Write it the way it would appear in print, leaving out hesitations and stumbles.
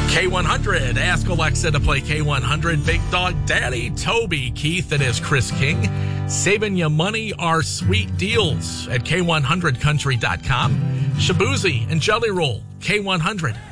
K100. Ask Alexa to play K100. Big Dog Daddy, Toby, Keith, and his Chris King. Saving you money are sweet deals at K100country.com. Shabuzi and Jelly Roll, K100.